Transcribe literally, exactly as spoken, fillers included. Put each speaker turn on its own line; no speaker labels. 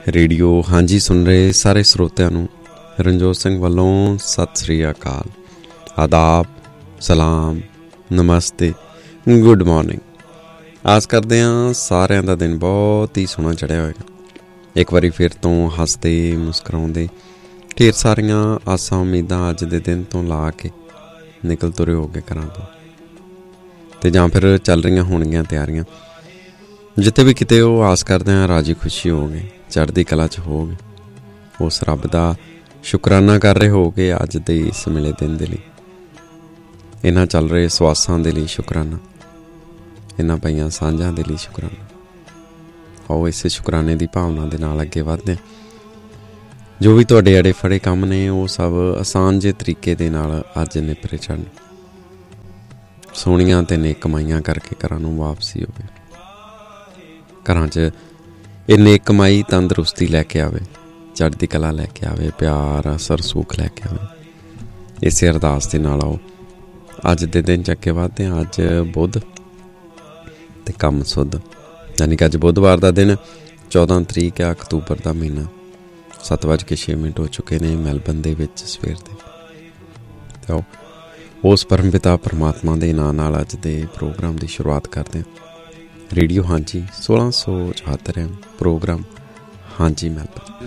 Radio ਹਾਂਜੀ ਸੁਣ ਰਹੇ ਸਾਰੇ ਸਰੋਤਿਆਂ ਨੂੰ ਰਣਜੋਤ ਸਿੰਘ ਵੱਲੋਂ ਸਤਿ ਸ੍ਰੀ ਅਕਾਲ, ਆਦਾਬ, ਸਲਾਮ, ਨਮਸਤੇ, ਗੁੱਡ ਮਾਰਨਿੰਗ। ਆਸ ਕਰਦੇ ਹਾਂ ਸਾਰਿਆਂ ਦਾ ਦਿਨ ਬਹੁਤ ਹੀ ਸੋਹਣਾ ਚੜ੍ਹਿਆ ਹੋਏਗਾ। ਇੱਕ ਵਾਰੀ ਫਿਰ ਤੋਂ ਹੱਸਦੇ ਮੁਸਕਰਾਉਂਦੇ ਢੇਰ ਸਾਰੀਆਂ ਆਸਾਂ ਉਮੀਦਾਂ ਅੱਜ ਦੇ ਦਿਨ ਤੋਂ ਲਾ ਕੇ ਨਿਕਲ ਤੁਰੇ ਹੋ ਗਏ ਘਰਾਂ ਤੋਂ, ਅਤੇ ਜਾਂ ਫਿਰ ਚੱਲ ਰਹੀਆਂ ਹੋਣਗੀਆਂ ਤਿਆਰੀਆਂ। ਜਿੱਥੇ ਵੀ ਕਿਤੇ ਉਹ ਆਸ ਕਰਦੇ ਹਾਂ ਰਾਜੀ ਖੁਸ਼ੀ ਹੋ ਗਏ, ਚੜ੍ਹਦੀ ਕਲਾ 'ਚ ਹੋ ਗਏ, ਉਸ ਰੱਬ ਦਾ ਸ਼ੁਕਰਾਨਾ ਕਰ ਰਹੇ ਹੋ ਗਏ ਅੱਜ ਦੇ ਇਸ ਮਿਲੇ ਦਿਨ ਦੇ ਲਈ, ਇਹਨਾਂ ਚੱਲ ਰਹੇ ਸਵਾਸਾਂ ਦੇ ਲਈ ਸ਼ੁਕਰਾਨਾ, ਇਹਨਾਂ ਪਈਆਂ ਸਾਂਝਾਂ ਦੇ ਲਈ ਸ਼ੁਕਰਾਨਾ। ਆਓ ਇਸੇ ਸ਼ੁਕਰਾਨੇ ਦੀ ਭਾਵਨਾ ਦੇ ਨਾਲ ਅੱਗੇ ਵਧਦੇ ਹਾਂ। ਜੋ ਵੀ ਤੁਹਾਡੇ ਅੜੇ ਫੜੇ ਕੰਮ ਨੇ ਉਹ ਸਭ ਆਸਾਨ ਜਿਹੇ ਤਰੀਕੇ ਦੇ ਨਾਲ ਅੱਜ ਨਿਪਰੇ ਚੜ੍ਹਨ, ਸੋਹਣੀਆਂ ਅਤੇ ਨੇਕ ਕਮਾਈਆਂ ਕਰਕੇ ਘਰਾਂ ਨੂੰ ਵਾਪਸੀ ਹੋਵੇ। ਘਰਾਂ 'ਚ ਇਹ ਨੇਕ ਕਮਾਈ ਤੰਦਰੁਸਤੀ ਲੈ ਕੇ ਆਵੇ, ਚੜ੍ਹਦੀ ਕਲਾ ਲੈ ਕੇ ਆਵੇ, ਪਿਆਰ ਅਸਰ ਸੂਖ ਲੈ ਕੇ ਆਵੇ। ਇਸੇ ਅਰਦਾਸ ਦੇ ਨਾਲ ਆਓ ਅੱਜ ਦੇ ਦਿਨ 'ਚ ਅੱਗੇ ਵਧਦੇ ਹਾਂ। ਅੱਜ ਬੁੱਧ ਅਤੇ ਕੰਮ ਸੁੱਧ, ਯਾਨੀ ਕਿ ਅੱਜ ਬੁੱਧਵਾਰ ਦਾ ਦਿਨ, ਚੌਦਾਂ ਤਰੀਕ ਆ ਅਕਤੂਬਰ ਦਾ ਮਹੀਨਾ, ਸੱਤ ਵੱਜ ਕੇ ਛੇ ਮਿੰਟ ਹੋ ਚੁੱਕੇ ਨੇ ਮੈਲਬਨ ਦੇ ਵਿੱਚ ਸਵੇਰ ਦੇ। ਤਾਂ ਉਸ ਪਰਮ ਪਿਤਾ ਪਰਮਾਤਮਾ ਦੇ ਨਾਂ ਨਾਲ ਅੱਜ ਦੇ ਪ੍ਰੋਗਰਾਮ ਦੀ ਸ਼ੁਰੂਆਤ ਕਰਦੇ ਹਾਂ। ਰੇਡੀਓ ਹਾਂਜੀ ਸੋਲਾਂ ਸੌ ਚੁਹੱਤਰ ਪ੍ਰੋਗਰਾਮ ਹਾਂਜੀ ਮੈਲਬਨ।